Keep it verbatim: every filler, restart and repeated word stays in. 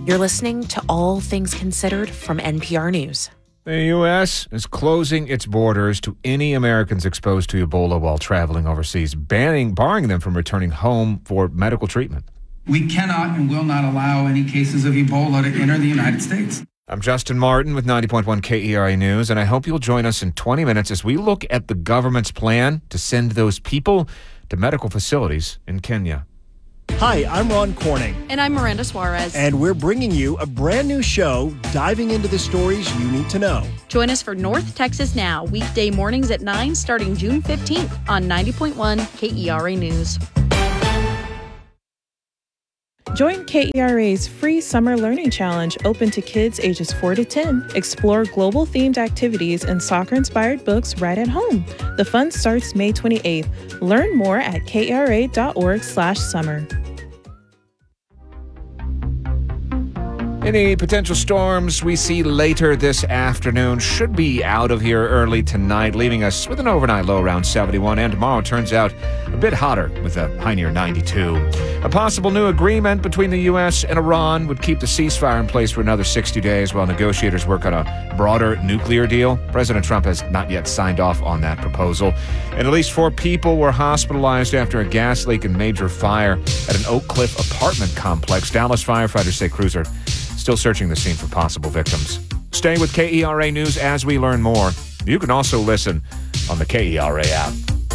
You're listening to All Things Considered from N P R News. The U S is closing its borders to any Americans exposed to Ebola while traveling overseas, banning, barring them from returning home for medical treatment. We cannot and will not allow any cases of Ebola to enter the United States. I'm Justin Martin with ninety point one K E R A News, and I hope you'll join us in twenty minutes as we look at the government's plan to send those people to medical facilities in Kenya. Hi, I'm Ron Corning. And I'm Miranda Suarez. And we're bringing you a brand new show diving into the stories you need to know. Join us for North Texas Now, weekday mornings at nine starting June fifteenth on ninety point one K E R A News. Join K E R A's free Summer Learning Challenge open to kids ages four to ten. Explore global-themed activities and soccer-inspired books right at home. The fun starts May twenty-eighth. Learn more at kra.org slash summer. Any potential storms we see later this afternoon should be out of here early tonight, leaving us with an overnight low around seventy-one, and tomorrow turns out a bit hotter with a high near ninety-two. A possible new agreement between the U S and Iran would keep the ceasefire in place for another sixty days while negotiators work on a broader nuclear deal. President Trump has not yet signed off on that proposal. And at least four people were hospitalized after a gas leak and major fire at an Oak Cliff apartment complex. Dallas firefighters say crews are still searching the scene for possible victims. Stay with K E R A News as we learn more. You can also listen on the K E R A app.